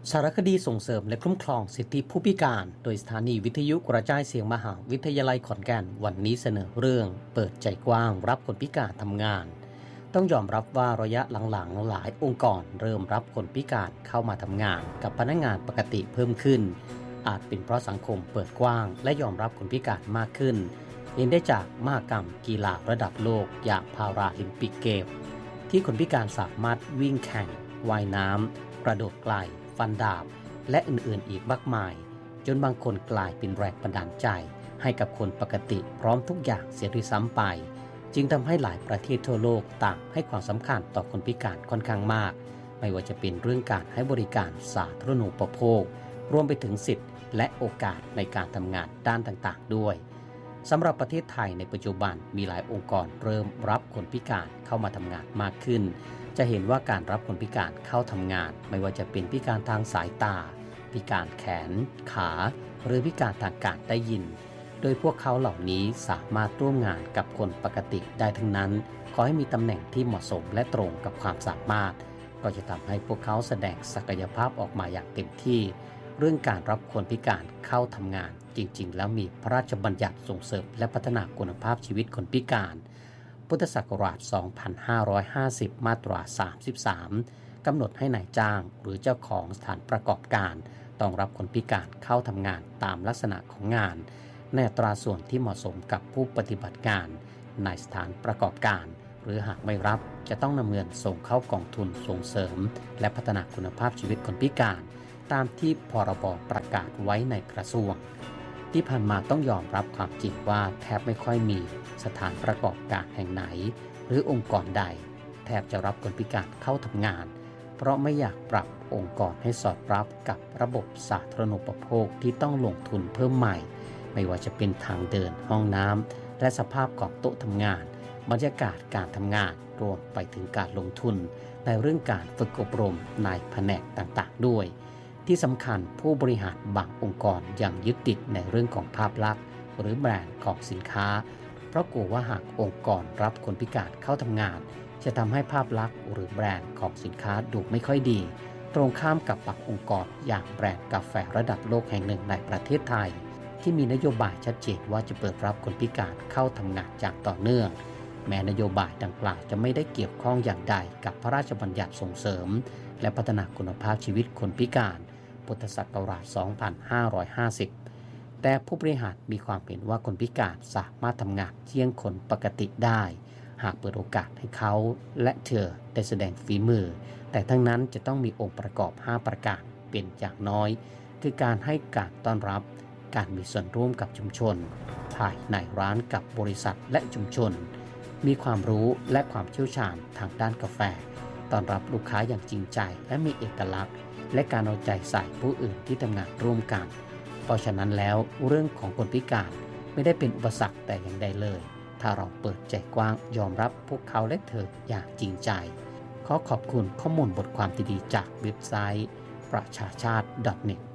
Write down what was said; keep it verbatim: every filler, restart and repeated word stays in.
สารคดีส่งเสริมและคุ้มครองสิทธิผู้พิการโดยสถานีวิทยุกระจายเสียงมหาวิทยาลัยขอนแก่นวันนี้เสนอเรื่องเปิดใจกว้างรับคนพิการทำงานต้องยอมรับว่าระยะหลังๆหลายองค์กรเริ่มรับคนพิการเข้ามาทำงานกับพนักงานปกติเพิ่มขึ้นอาจเป็นเพราะสังคมเปิดกว้างและยอมรับคนพิการมากขึ้นเห็นได้จากมหกรรมกีฬาระดับโลกอย่างพาราลิมปิกเกมส์ที่คนพิการสามารถวิ่งแข่งว่ายน้ำกระโดดไกลฟันดาบและอื่นๆอีกมากมายจนบางคนกลายเป็นแรงบันดาลใจให้กับคนปกติพร้อมทุกอย่างเสียด้วยซ้ำไปจึงทำให้หลายประเทศทั่วโลกต่างให้ความสำคัญต่อคนพิการค่อนข้างมากไม่ว่าจะเป็นเรื่องการให้บริการสาธารณูปโภครวมไปถึงสิทธิและโอกาสในการทำงานด้านต่างๆด้วยสำหรับประเทศไทยในปัจจุบันมีหลายองค์กรเริ่มรับคนพิการเข้ามาทำงานมากขึ้นจะเห็นว่าการรับคนพิการเข้าทำงานไม่ว่าจะเป็นพิการทางสายตาพิการแขนขาหรือพิการทางการได้ยินโดยพวกเขาเหล่านี้สามารถร่วมงานกับคนปกติได้ทั้งนั้นขอให้มีตำแหน่งที่เหมาะสมและตรงกับความสามารถก็จะทำให้พวกเขาแสดงศักยภาพออกมาอย่างเต็มที่เรื่องการรับคนพิการเข้าทำงานจริงๆแล้วมีพระราชบัญญัติส่งเสริมและพัฒนาคุณภาพชีวิตคนพิการพุทธศักราช สองพันห้าร้อยห้าสิบ มาตรา สามสิบสาม กำหนดให้นายจ้างหรือเจ้าของสถานประกอบการต้องรับคนพิการเข้าทำงานตามลักษณะของงานในอัตราส่วนที่เหมาะสมกับผู้ปฏิบัติงานในสถานประกอบการหรือหากไม่รับจะต้องนำเงินส่งเข้ากองทุนส่งเสริมและพัฒนาคุณภาพชีวิตคนพิการตามที่พรบประกาศไว้ในกระทรวงที่ผ่านมาต้องยอมรับความจริงว่าแทบไม่ค่อยมีสถานประกอบการแห่งไหนหรือองค์กรใดแทบจะรับคนพิการเข้าทำงานเพราะไม่อยากปรับองค์กรให้สอดรับกับระบบสาธารณูปโภคที่ต้องลงทุนเพิ่มใหม่ไม่ว่าจะเป็นทางเดินห้องน้ำและสภาพของโต๊ะทำงานบรรยากาศการทำงานรวมไปถึงการลงทุนในเรื่องการฝึกอบรมในแผนกต่างๆด้วยที่สำคัญผู้บริหารบางองค์กรยังยึดติดในเรื่องของภาพลักษณ์หรือแบรนด์ของสินค้าเพราะกลัวว่าหากองค์กรรับคนพิการเข้าทำงานจะทำให้ภาพลักษณ์หรือแบรนด์ของสินค้าดูไม่ค่อยดีตรงข้ามกับบางองค์กรอย่างแบรนด์กาแฟระดับโลกแห่งหนึ่งในประเทศไทยที่มีนโยบายชัดเจนว่าจะเปิดรับคนพิการเข้าทำงานอย่างต่อเนื่องแม้นโยบายดังกล่าวจะไม่ได้เกี่ยวข้องอย่างใดกับพระราชบัญญัติส่งเสริมและพัฒนาคุณภาพชีวิตคนพิการพุทธศักราช สองพันห้าร้อยห้าสิบ แต่ผู้บริหารมีความเห็นว่าคนพิการสามารถทำงานเที่ยงคนปกติได้หากเปิดโอกาสให้เขาและเธอได้แสดงฝีมือแต่ทั้งนั้นจะต้องมีองค์ประกอบห้าประการเป็นอย่างน้อยคือการให้การต้อนรับการมีส่วนร่วมกับชุมชนภายในร้านกับบริษัทและชุมชนมีความรู้และความเชี่ยวชาญทางด้านกาแฟต้อนรับลูกค้าอย่างจริงใจและมีเอกลักษณ์และการเอาใจใส่ผู้อื่นที่ทำงานร่วมกันเพราะฉะนั้นแล้วเรื่องของคนพิการไม่ได้เป็นอุปสรรคแต่อย่างใดเลยถ้าเราเปิดใจกว้างยอมรับพวกเขาและเธออย่างจริงใจขอขอบคุณข้อมูลบทความดีๆจากเว็บไซต์ประชาชาติ .net